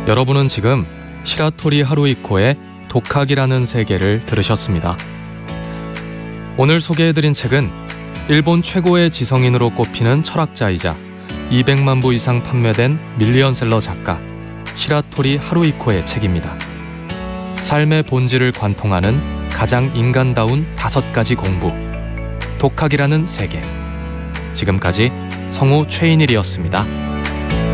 여러분은 지금 시라토리 하루이코의 독학이라는 세계를 들으셨습니다. 오늘 소개해드린 책은 일본 최고의 지성인으로 꼽히는 철학자이자 200만 부 이상 판매된 밀리언셀러 작가 시라토리 하루이코의 책입니다. 삶의 본질을 관통하는 가장 인간다운 5가지 공부, 독학이라는 세계. 지금까지 성우 최인일이었습니다.